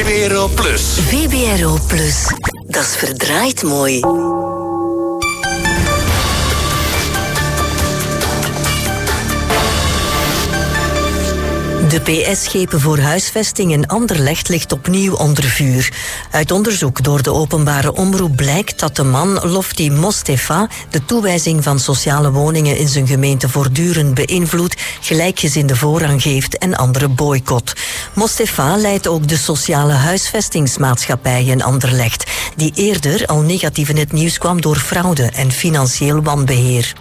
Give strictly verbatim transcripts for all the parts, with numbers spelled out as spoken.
V B R O Plus. V B R O Plus. Dat is verdraaid mooi. De P S-schepen voor huisvesting in Anderlecht ligt opnieuw onder vuur. Uit onderzoek door de openbare omroep blijkt dat de man Lofti Mostefa de toewijzing van sociale woningen in zijn gemeente voortdurend beïnvloedt, gelijkgezinde voorrang geeft en andere boycott. Mostefa leidt ook de sociale huisvestingsmaatschappij in Anderlecht, die eerder al negatief in het nieuws kwam door fraude en financieel wanbeheer.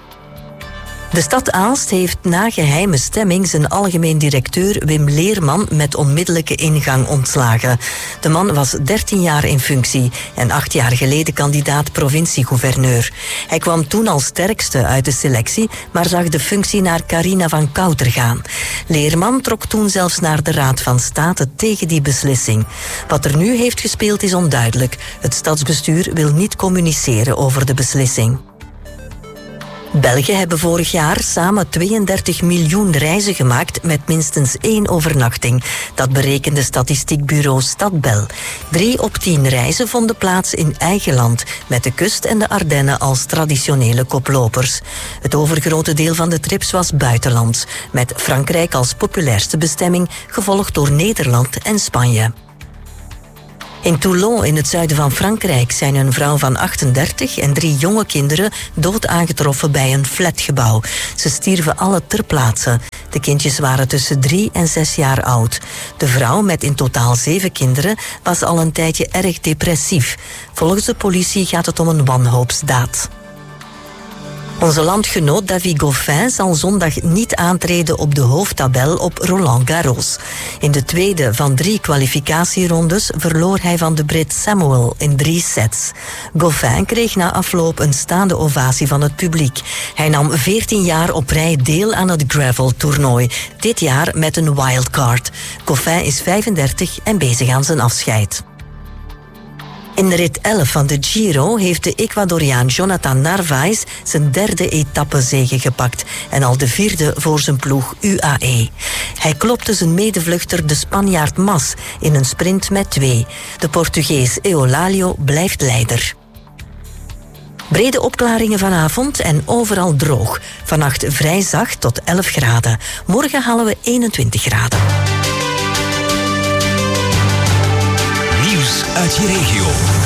De stad Aalst heeft na geheime stemming zijn algemeen directeur Wim Leerman met onmiddellijke ingang ontslagen. De man was dertien jaar in functie en acht jaar geleden kandidaat provinciegouverneur. Hij kwam toen als sterkste uit de selectie, maar zag de functie naar Carina van Kouter gaan. Leerman trok toen zelfs naar de Raad van State tegen die beslissing. Wat er nu heeft gespeeld is onduidelijk. Het stadsbestuur wil niet communiceren over de beslissing. Belgen hebben vorig jaar samen tweeëndertig miljoen reizen gemaakt met minstens één overnachting. Dat berekende statistiekbureau Stadbel. Drie op tien reizen vonden plaats in eigen land, met de kust en de Ardennen als traditionele koplopers. Het overgrote deel van de trips was buitenlands, met Frankrijk als populairste bestemming, gevolgd door Nederland en Spanje. In Toulon, in het zuiden van Frankrijk, zijn een vrouw van achtendertig en drie jonge kinderen dood aangetroffen bij een flatgebouw. Ze stierven alle ter plaatse. De kindjes waren tussen drie en zes jaar oud. De vrouw, met in totaal zeven kinderen, was al een tijdje erg depressief. Volgens de politie gaat het om een wanhoopsdaad. Onze landgenoot David Goffin zal zondag niet aantreden op de hoofdtabel op Roland Garros. In de tweede van drie kwalificatierondes verloor hij van de Brit Samuel in drie sets. Goffin kreeg na afloop een staande ovatie van het publiek. Hij nam veertien jaar op rij deel aan het gravel-toernooi. Dit jaar met een wildcard. Goffin is vijfendertig en bezig aan zijn afscheid. In de rit elf van de Giro heeft de Ecuadoriaan Jonathan Narvaez zijn derde etappezege gepakt en al de vierde voor zijn ploeg U A E. Hij klopte zijn medevluchter de Spanjaard Mas in een sprint met twee. De Portugees Eolalio blijft leider. Brede opklaringen vanavond en overal droog. Vannacht vrij zacht tot elf graden. Morgen halen we eenentwintig graden. Uit je regio.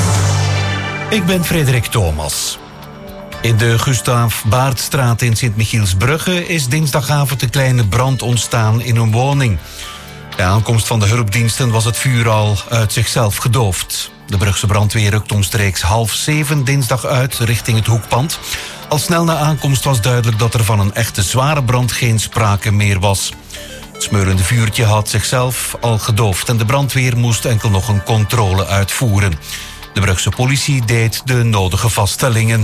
Ik ben Frederik Thomas. In de Gustaaf Baardstraat in Sint-Michielsbrugge is dinsdagavond een kleine brand ontstaan in een woning. Bij aankomst van de hulpdiensten was het vuur al uit zichzelf gedoofd. De Brugse brandweer rukt omstreeks half zeven dinsdag uit richting het hoekpand. Al snel na aankomst was duidelijk dat er van een echte zware brand geen sprake meer was. Het smeurende vuurtje had zichzelf al gedoofd en de brandweer moest enkel nog een controle uitvoeren. De Brugse politie deed de nodige vaststellingen.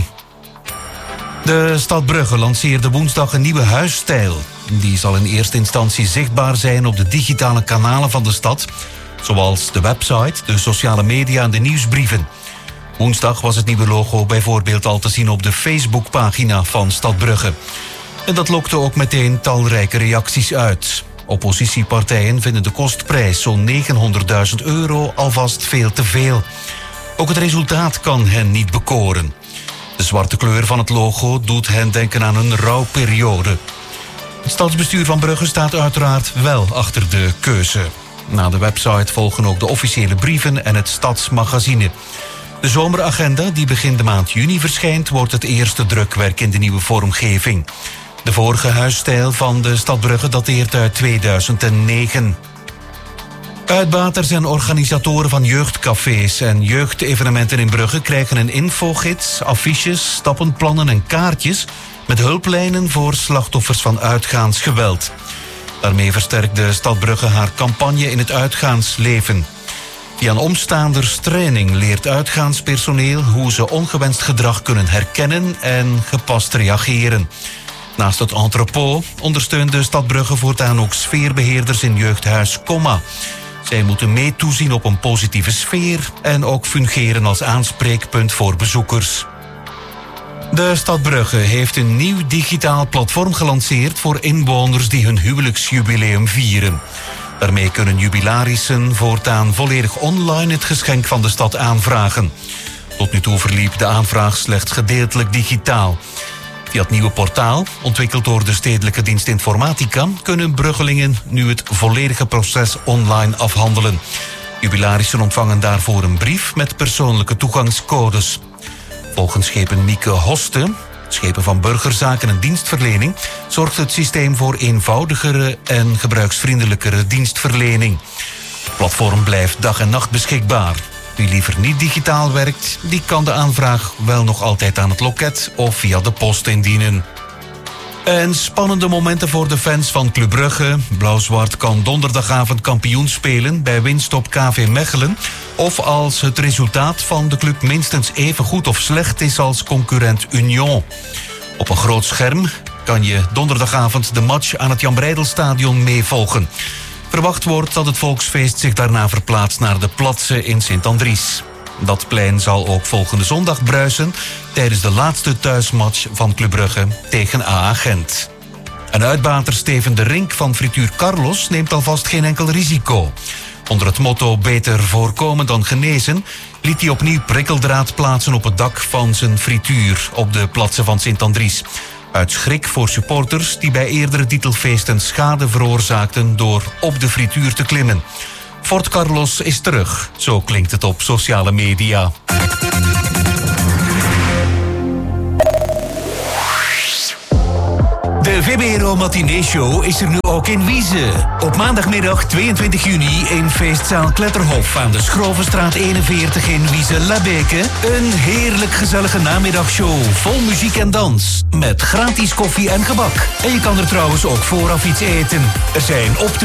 De stad Brugge lanceerde woensdag een nieuwe huisstijl. Die zal in eerste instantie zichtbaar zijn op de digitale kanalen van de stad, zoals de website, de sociale media en de nieuwsbrieven. Woensdag was het nieuwe logo bijvoorbeeld al te zien op de Facebookpagina van Stad Brugge. En dat lokte ook meteen talrijke reacties uit. Oppositiepartijen vinden de kostprijs zo'n negenhonderdduizend euro alvast veel te veel. Ook het resultaat kan hen niet bekoren. De zwarte kleur van het logo doet hen denken aan een rouwperiode. Het stadsbestuur van Brugge staat uiteraard wel achter de keuze. Na de website volgen ook de officiële brieven en het stadsmagazine. De zomeragenda, die begin de maand juni verschijnt, wordt het eerste drukwerk in de nieuwe vormgeving. De vorige huisstijl van de stad Brugge dateert uit tweeduizend negen. Uitbaters en organisatoren van jeugdcafés en jeugdevenementen in Brugge krijgen een infogids, affiches, stappenplannen en kaartjes met hulplijnen voor slachtoffers van uitgaansgeweld. Daarmee versterkt de stad Brugge haar campagne in het uitgaansleven. Via een omstaanderstraining leert uitgaanspersoneel hoe ze ongewenst gedrag kunnen herkennen en gepast reageren. Naast het entrepot ondersteunt de stad Brugge voortaan ook sfeerbeheerders in jeugdhuis Comma. Zij moeten mee toezien op een positieve sfeer en ook fungeren als aanspreekpunt voor bezoekers. De stad Brugge heeft een nieuw digitaal platform gelanceerd voor inwoners die hun huwelijksjubileum vieren. Daarmee kunnen jubilarissen voortaan volledig online het geschenk van de stad aanvragen. Tot nu toe verliep de aanvraag slechts gedeeltelijk digitaal. Via het nieuwe portaal, ontwikkeld door de Stedelijke Dienst Informatica, kunnen bruggelingen nu het volledige proces online afhandelen. Jubilarissen ontvangen daarvoor een brief met persoonlijke toegangscodes. Volgens schepen Mieke Hoste, schepen van burgerzaken en dienstverlening, zorgt het systeem voor eenvoudigere en gebruiksvriendelijkere dienstverlening. Het platform blijft dag en nacht beschikbaar. Wie liever niet digitaal werkt, die kan de aanvraag wel nog altijd aan het loket of via de post indienen. En spannende momenten voor de fans van Club Brugge. Blauw-Zwart kan donderdagavond kampioen spelen bij winst op K V Mechelen. Of als het resultaat van de club minstens even goed of slecht is als concurrent Union. Op een groot scherm kan je donderdagavond de match aan het Jan Breidelstadion meevolgen. Verwacht wordt dat het volksfeest zich daarna verplaatst naar de Platse in Sint-Andries. Dat plein zal ook volgende zondag bruisen tijdens de laatste thuismatch van Club Brugge tegen A A Gent. En uitbater Steven de Rink van Frituur Carlos neemt alvast geen enkel risico. Onder het motto beter voorkomen dan genezen liet hij opnieuw prikkeldraad plaatsen op het dak van zijn frituur op de Platse van Sint-Andries. Uit schrik voor supporters die bij eerdere titelfeesten schade veroorzaakten door op de frituur te klimmen. Fort Carlos is terug, zo klinkt het op sociale media. De V B R O Matinee Show is er nu ook in Wieze. Op maandagmiddag tweeëntwintig juni in feestzaal Kletterhof aan de Schrovenstraat eenenveertig in Wieze-Labeke. Een heerlijk gezellige namiddagshow vol muziek en dans. Met gratis koffie en gebak. En je kan er trouwens ook vooraf iets eten. Er zijn op